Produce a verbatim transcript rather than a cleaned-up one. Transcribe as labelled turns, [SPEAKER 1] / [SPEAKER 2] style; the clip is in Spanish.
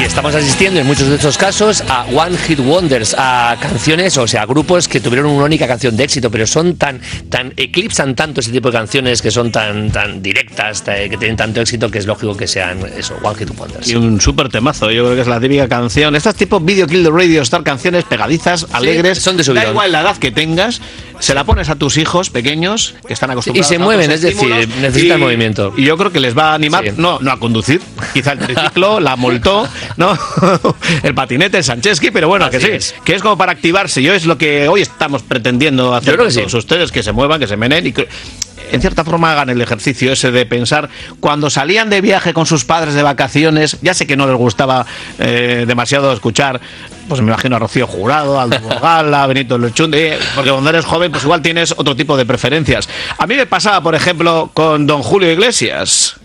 [SPEAKER 1] estamos asistiendo en muchos de estos casos a One Hit Wonders, a canciones, o sea, a grupos que tuvieron una única canción de éxito, pero son tan, tan eclipsan tanto ese tipo de canciones que son tan, tan directas, que tienen tanto éxito, que es lógico que sean eso, One Hit Wonders.
[SPEAKER 2] Y un súper temazo, yo creo que es la típica canción. Estas tipo Video Kill the Radio Star, canciones pegadizas, alegres,
[SPEAKER 1] sí, son de subidón.
[SPEAKER 2] Da igual la edad que tengas, se la pones a tus hijos pequeños que están acostumbrados
[SPEAKER 1] y se
[SPEAKER 2] a
[SPEAKER 1] mueven, es decir, necesitan
[SPEAKER 2] y,
[SPEAKER 1] movimiento.
[SPEAKER 2] Y yo creo que les va a animar, sí. no, no a conducir, quizá el triciclo, la moltó, ¿no? el patinete, el Sancheski, pero bueno, así que sí, es. que es como para activarse. Yo es lo que hoy estamos pretendiendo hacer con todos sí. ustedes, que se muevan, que se menen y que en cierta forma hagan el ejercicio ese de pensar cuando salían de viaje con sus padres de vacaciones. Ya sé que no les gustaba eh, demasiado escuchar, pues me imagino a Rocío Jurado, a Aldo Gala, a Benito Lochundi, porque cuando eres joven pues igual tienes otro tipo de preferencias. A mí me pasaba, por ejemplo, con don Julio Iglesias.